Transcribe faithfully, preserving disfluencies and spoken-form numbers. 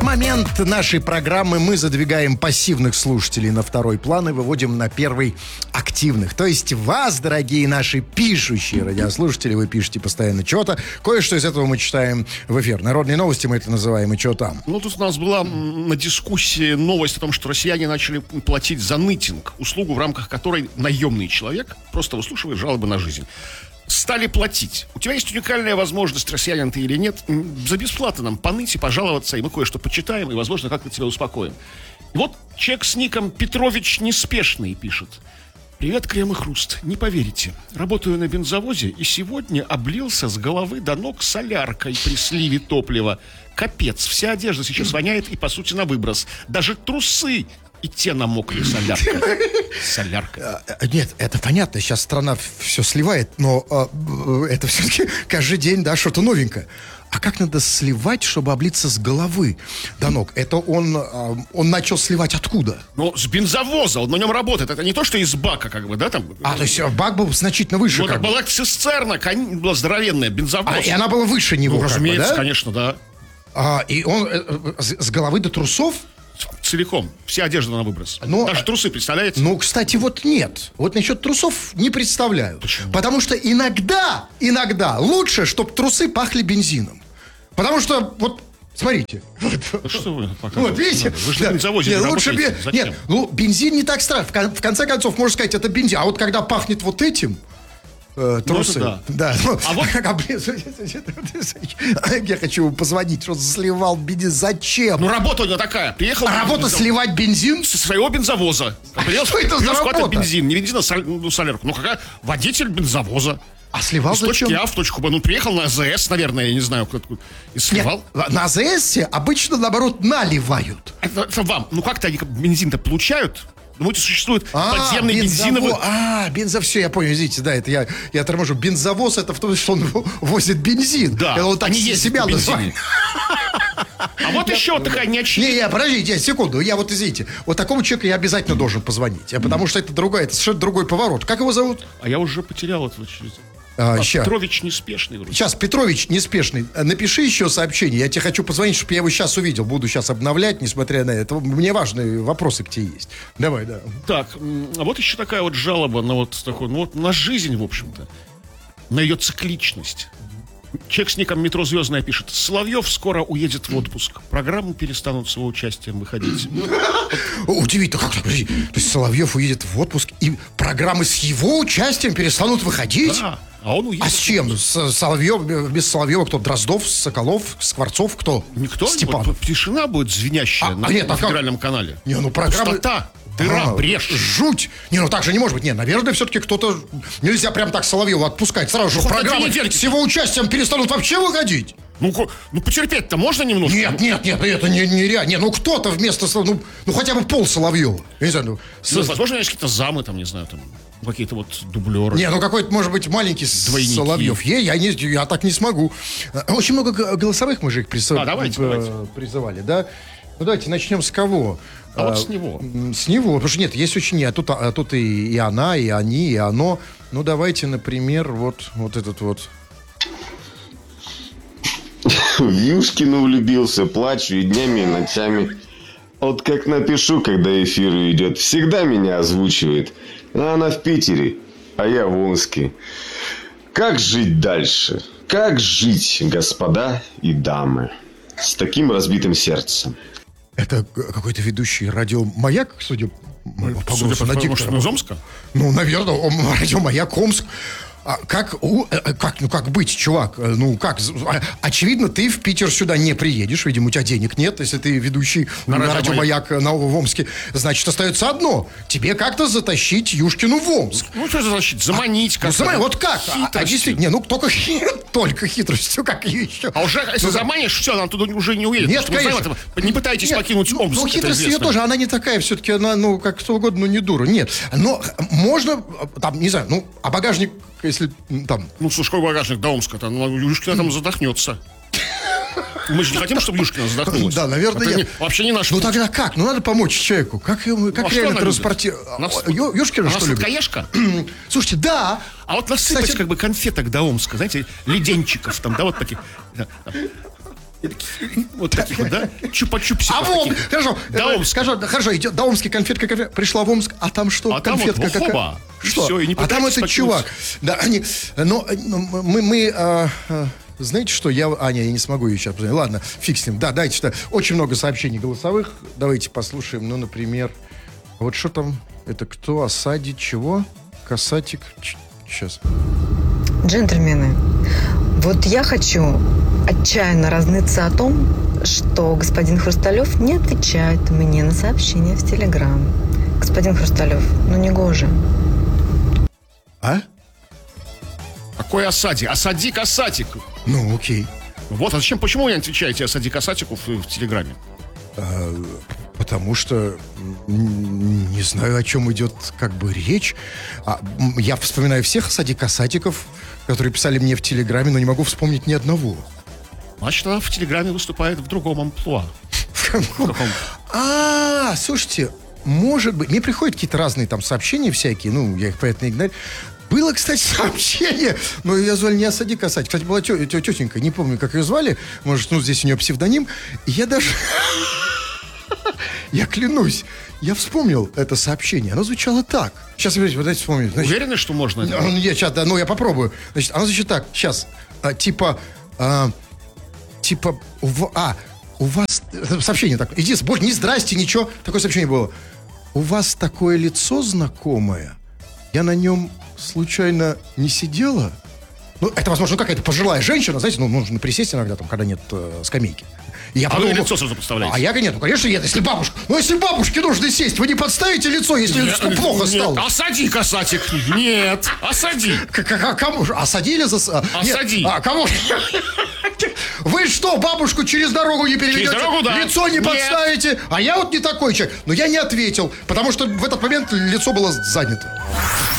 момент нашей программы мы задвигаем пассивных слушателей на второй план и выводим на первый активных. То есть вас, дорогие наши пишущие радиослушатели, вы пишете постоянно что-то. Кое-что из этого мы читаем в эфир. Народные новости мы это называем, и что там? Ну, тут у нас была на дискуссии новость о том, что россияне начали платить за нытинг, услугу, в рамках которой наемный человек просто выслушивает жалобы на жизнь. Стали платить. У тебя есть уникальная возможность, россиянин ты или нет, за бесплатно нам поныть и пожаловаться, и мы кое-что почитаем, и, возможно, как-то тебя успокоим. И вот человек с ником Петрович Неспешный пишет. Привет, Крем и Хруст. Не поверите, работаю на бензовозе и сегодня облился с головы до ног соляркой при сливе топлива. Капец, вся одежда сейчас воняет и, по сути, на выброс. Даже трусы и те намокли соляркой. Солярка. Нет, это понятно, сейчас страна все сливает, но э, это все-таки каждый день, да, что-то новенькое. А как надо сливать, чтобы облиться с головы до ног? Это он, э, он начал сливать откуда? Ну, с бензовоза, он на нем работает. Это не то, что из бака, как бы, да, там. А, то есть бак был значительно выше, ну, как бы. Была цистерна, кон... была здоровенная, бензовоз. А, и она была выше него, ну, как разумеется, бы, да? конечно, да. А, и он э, с, с головы до трусов? Целиком. Вся одежда на выброс. Но, даже трусы, представляете? Ну, кстати, вот нет. Вот насчет трусов не представляю. Почему? Потому что иногда, иногда лучше, чтобы трусы пахли бензином. Потому что, вот, смотрите. Да что вы Вот, видите? Вы же на бензовозе нет, не лучше работаете. бен... Зачем? Нет, ну, бензин не так страшно. В, кон- в конце концов, можно сказать, это бензин. А вот когда пахнет вот этим... Э, трусы. Ну, да. да. Ну, а вот... Я хочу позвонить, что сливал бензин. Зачем? Ну, работа у него такая. Приехал... А работа бензов... сливать бензин? Со своего бензовоза. Приехал, что это за работа? бензин. Не бензин, а соль... ну, солярку. Ну, какая? Водитель бензовоза. А сливал из зачем? точки А в точку Б. Ну, приехал на АЗС, наверное, я не знаю, откуда. И сливал. Нет, на АЗС обычно, наоборот, наливают. Это, это вам. Ну, как-то они бензин-то получают? Ну, это существует а, подземный бензово... бензиновый... А, бензовоз, все, я понял, извините, да, это я, я торможу. Бензовоз, это в том, что он возит бензин. Да, это он так они ездят себя по бензину. называет. А вот еще вот такая неочевидная... Не, не, подождите, секунду, я вот, извините, вот такому человеку я обязательно должен позвонить, потому что это другой, это совершенно другой поворот. Как его зовут? А я уже потерял эту очередь. А, а, ща. Петрович Неспешный вроде. Сейчас, Петрович Неспешный, напиши еще сообщение. Я тебе хочу позвонить, чтобы я его сейчас увидел. Буду сейчас обновлять, несмотря на это. Мне важные вопросы к тебе есть. Давай, да. Так, а вот еще такая вот жалоба на вот такой, ну вот на жизнь, в общем-то. На ее цикличность. Человек с ником «Метро Звездная» пишет. Соловьев скоро уедет в отпуск. Программы перестанут с его участием выходить. Удивительно, как так? Подожди. То есть Соловьев уедет в отпуск, и программы с его участием перестанут выходить? Да. А он уедет. А с чем? С Соловьев, без Соловьева кто? Дроздов, Соколов, Скворцов, кто? Никто. Степан. Вот, тишина будет звенящая а, на, а нет, на а как? федеральном канале. Не, ну программа... Пустота, дыра, а, брешь. Жуть. Не, ну так же не может быть. Не, наверное, все-таки кто-то... Нельзя прям так Соловьева отпускать. Сразу же Хоть программы на две недельки. с его участием перестанут вообще выходить. Ну, ну потерпеть-то можно немножко? Нет, нет, нет, это не, не реально. Не, ну кто-то вместо Соловьева, ну, ну хотя бы пол Соловьева. Я не знаю, ну, Ну, с- возможно, есть какие-то замы, там, не знаю, там, какие-то вот дублеры. Не, ну какой-то, может быть, маленький с- Двойники. Соловьев. Я, я, не, я так не смогу. Э, Очень много г- голосовых мы же их присо- А, давайте, э, давайте. призывали, да? Ну давайте начнем с кого? А вот Э, с него. м, С него, потому что нет, есть очень нет. А тут, а тут и, и она, и они, и оно. Ну давайте, например, вот, вот этот вот. В Юшкину влюбился, плачу и днями, и ночами. Вот как напишу, когда эфир идет, всегда меня озвучивает. А она в Питере, а я в Омске. Как жить дальше? Как жить, господа и дамы, с таким разбитым сердцем? Это г- какой-то ведущий радио «Маяк», судя по Судя голосу по на тому, дикторе. что он из Омска? Ну, наверное, он радио «Маяк», Омск. А как, у, э, как, ну как быть, чувак? Э, Ну как? з- а, Очевидно, ты в Питер сюда не приедешь. Видимо, у тебя денег нет. Если ты ведущий На на, радио радио «Маяк» на, в Омске, значит, остается одно. Тебе как-то затащить Юшкину в Омск. Ну, что за защита? Заманить Ну, как-то. смотри, вот как? А, а Хитростью. действительно, не, ну только, хи- только хитростью, как еще. А уже, если Ну, заманишь, все, она туда уже не уедет. Нет, Потому что вы конечно. знаете, не пытайтесь Нет, покинуть ну, Омск. Ну, это хитрость ее известно. тоже, она не такая, все-таки она, ну, как кто угодно, но не дура. Нет, но можно, там, не знаю, ну, а багажник, если, м, там... Ну, слушай, какой багажник до Омска-то? Ну, Юшкина там задохнется. Мы же не хотим, чтобы Юшкина задохнулась. Да, наверное, Это нет. не- вообще не наш Ну, путь. тогда как? Ну, надо помочь человеку. Как, ему- как Ну, а что реально она любит? транспортировать? Она с- Юшкина, Она что ли? сладкоежка? Слушайте, да. А вот насыпать Кстати- как бы конфеток до Омска, знаете, леденчиков там, да, вот таких. Да, там. Вот таких вот, да? Чупа-чупсиков А вон, таких. хорошо, До э, Омска. хорошо, хорошо, идет до Омска конфетка, конфетка, пришла в Омск, а там что, А там конфетка вот, какая? хоба, и Что? всё, и не а там пытайтесь этот покинуть. чувак, да, они, но э, мы, мы, а, а, знаете что, я, а, не, я не смогу ее сейчас позвонить, ладно, фиг с ним, да, дайте, что, очень много сообщений голосовых, давайте послушаем, ну, например, вот что там, это кто, Осади, чего, Касатик, Ч- сейчас. Джентльмены, вот я хочу отчаянно разныться о том, что господин Хрусталев не отвечает мне на сообщения в Телеграм. Господин Хрусталев, ну не гоже. А? Какой Осади? Осади Касатик. Ну, окей. Вот, а зачем, почему вы не отвечаете Осади Касатику в, в Телеграме? Потому что м, не знаю, о чем идет как бы речь. А, м, я вспоминаю всех Осади Касатиков, которые писали мне в Телеграме, но не могу вспомнить ни одного. Значит, она в Телеграме выступает в другом амплуа. В каком? А, слушайте, может быть, мне приходят какие-то разные там сообщения всякие, ну, я их, понятно, игнорирую. Было, кстати, сообщение, но ее звали не Осади Касатик. Кстати, была тё- тё- тетенька, не помню, как ее звали, может, ну, здесь у нее псевдоним. И я даже... Я клянусь, я вспомнил это сообщение. Оно звучало так. Сейчас, вот дайте вспомнить. Значит, Уверены, что можно это? ну, я, сейчас, да, ну, я попробую. Значит, оно звучит так. Сейчас. А, типа... а, типа... У, ва- а, у вас... Сообщение такое. Иди, боже, не здрасте, ничего. Такое сообщение было. У вас такое лицо знакомое. Я на нем случайно не сидела? Ну, это, возможно, какая-то пожилая женщина, знаете, ну, нужно присесть иногда, там, когда нет э, скамейки. И я А вы лицо сразу представляете? А я, нет, ну, конечно, нет, если бабушка... Ну, если бабушке нужно сесть, вы не подставите лицо, если лицо плохо Нет, стало. Осади Касатик. Нет, осади. К- к- а кому же? Осадили за... а, нет, Осади. А, кому же? Вы что, бабушку через дорогу не переведете? Через дорогу, да. Лицо не Нет. подставите? А я вот не такой человек. Но я не ответил, потому что в этот момент лицо было занято.